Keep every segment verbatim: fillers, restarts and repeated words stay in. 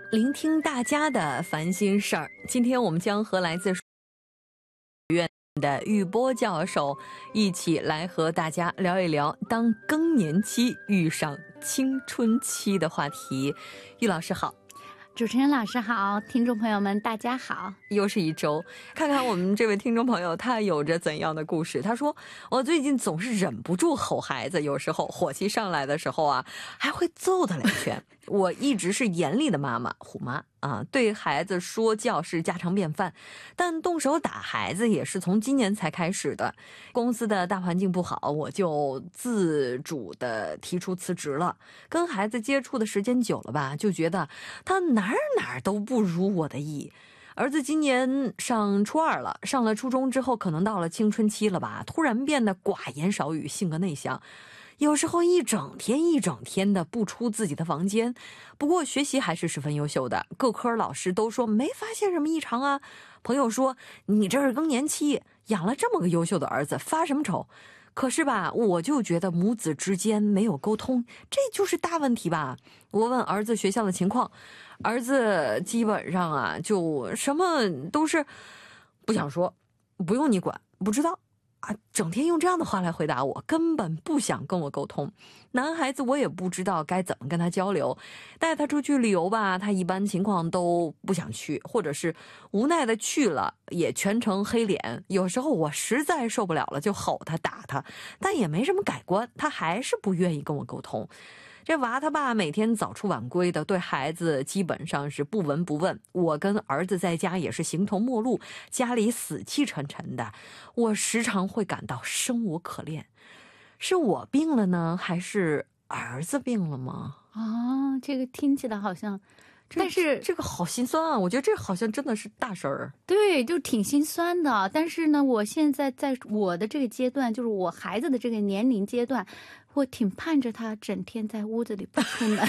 聆听大家的烦心事儿。今天我们将和来自学院的玉波教授一起来和大家聊一聊当更年期遇上青春期的话题。玉老师好。 主持人老师好，听众朋友们大家好。 又是一周，看看我们这位听众朋友他有着怎样的故事。他说，我最近总是忍不住吼孩子，有时候火气上来的时候啊，还会揍他两拳。我一直是严厉的妈妈，虎妈啊，对孩子说教是家常便饭，但动手打孩子也是从今年才开始的。公司的大环境不好，我就自主的提出辞职了。跟孩子接触的时间久了吧，就觉得他哪儿哪儿都不如我的意。儿子今年上初二了，上了初中之后可能到了青春期了吧，突然变得寡言少语，性格内向，有时候一整天一整天的不出自己的房间。不过学习还是十分优秀的，各科老师都说没发现什么异常啊。朋友说你这是更年期，养了这么个优秀的儿子发什么愁。可是吧，我就觉得母子之间没有沟通，这就是大问题吧。我问儿子学校的情况，儿子基本上啊就什么都是不想说，不用你管，不知道啊，整天用这样的话来回答我，根本不想跟我沟通。男孩子我也不知道该怎么跟他交流，带他出去旅游吧，他一般情况都不想去，或者是无奈的去了也全程黑脸。有时候我实在受不了了就吼他打他，但也没什么改观，他还是不愿意跟我沟通。这娃他爸每天早出晚归的，对孩子基本上是不闻不问。我跟儿子在家也是形同陌路，家里死气沉沉的，我时常会感到生无可恋。是我病了呢，还是儿子病了吗？ 啊，这个听起来好像，但是这, 这个好心酸啊！我觉得这好像真的是大事儿。 对，就挺心酸的。但是呢，我现在在我的这个阶段，就是我孩子的这个年龄阶段，我挺盼着他整天在屋子里不出门。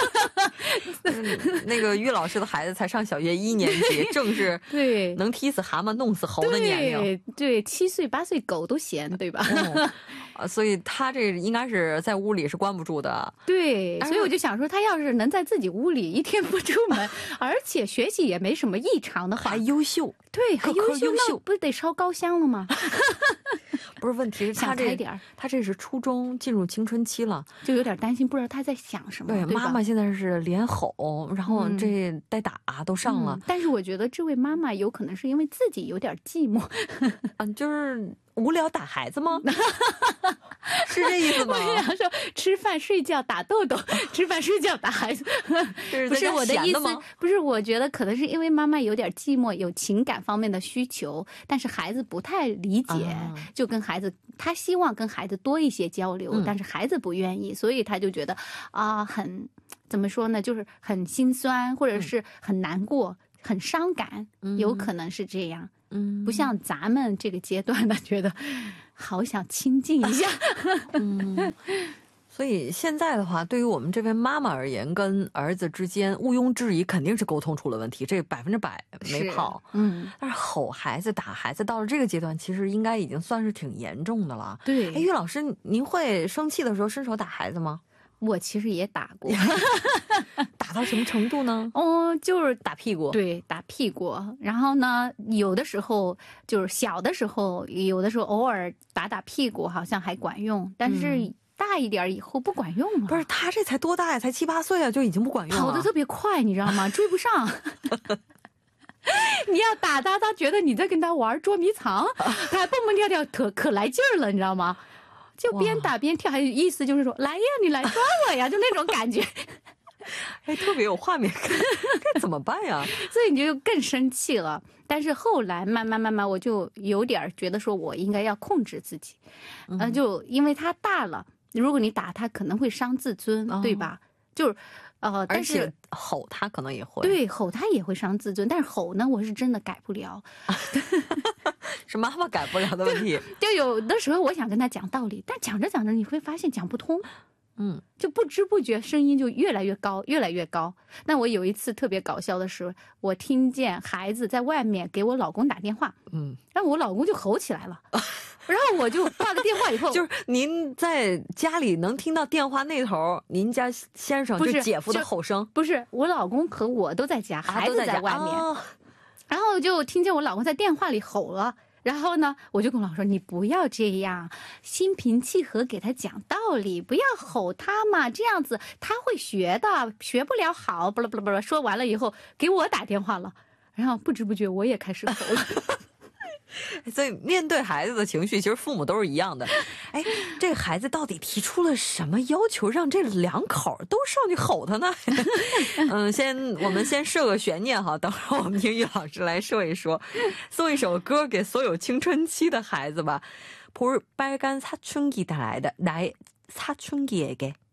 嗯、那个于老师的孩子才上小学一年级，正是对能踢死蛤蟆弄死猴的年龄。 对对，七岁八岁狗都嫌，对吧？ 哦，所以他这应该是在屋里是关不住的。 对，所以我就想说，他要是能在自己屋里一天不出门，而且学习也没什么异常的话， 还优秀， 对，还优秀， 优秀， 那不是得烧高香了吗？ 不是，问题是他这点他这是初中进入青春期了， 就有点担心，不知道他在想什么。 对，妈妈现在是连吼，然后这带打都上了、 嗯嗯。但是我觉得这位妈妈有可能是因为自己有点寂寞， 嗯，就是无聊打孩子吗？是这意思吗？ 我想说吃饭睡觉打豆豆，吃饭睡觉打孩子，不是我的意思。不是，我觉得可能是因为妈妈有点寂寞，有情感方面的需求，但是孩子不太理解，啊、就跟孩子他希望跟孩子多一些交流，嗯、但是孩子不愿意，所以他就觉得啊，很怎么说呢，就是很心酸，或者是很难过。嗯很伤感，有可能是这样。嗯，不像咱们这个阶段的，觉得好想亲近一下。 嗯，所以现在的话，对于我们这位妈妈而言，跟儿子之间毋庸置疑肯定是沟通出了问题，这百分之百没跑。 嗯， 但是吼孩子、打孩子，到了这个阶段，其实应该已经算是挺严重的了。 对， 哎，于老师，您会生气的时候伸手打孩子吗？ 我其实也打过。 打到什么程度呢？ 哦，就是打屁股。 对，打屁股。然后呢，有的时候就是小的时候，有的时候偶尔打打屁股好像还管用，但是大一点以后不管用了。 不是，他这才多大呀？才七八岁啊，就已经不管用了。 跑得特别快，你知道吗？追不上。你要打他，他觉得你在跟他玩捉迷藏，他还蹦蹦跳跳，可可来劲儿了，你知道吗？就边打边跳，还有意思就是说，来呀，你来抓我呀，就那种感觉。 哎，特别有画面感，这怎么办呀？ 所以你就更生气了。但是后来慢慢慢慢，我就有点觉得说我应该要控制自己，嗯、呃，就因为他大了，如果你打他可能会伤自尊，哦、对吧？就是，呃，但是而且吼他可能也会， 对，吼他也会伤自尊，但是吼呢，我是真的改不了。 是妈妈改不了的问题。 就有的时候我想跟他讲道理，但讲着讲着你会发现讲不通。嗯，就不知不觉声音就越来越高，越来越高。那我有一次特别搞笑的是，我听见孩子在外面给我老公打电话，嗯，然后我老公就吼起来了， 然后我就挂了电话以后， 就是您在家里能听到电话那头，您家先生就姐夫的吼声。 不是，我老公和我都在家，孩子在外面， 啊、 然后就听见我老公在电话里吼了。然后呢，我就跟我老公说：“你不要这样，心平气和给他讲道理，不要吼他嘛，这样子他会学的，学不了好。”不啦不啦不啦，说完了以后给我打电话了，然后不知不觉我也开始吼了。 所以面对孩子的情绪，其实父母都是一样的。哎，这个孩子到底提出了什么要求，让这两口都上去吼他呢？嗯，先我们先设个悬念哈，等会儿我们听于老师来说一说，送一首歌给所有青春期的孩子吧。볼빨간사춘기달아이다나의사춘기에게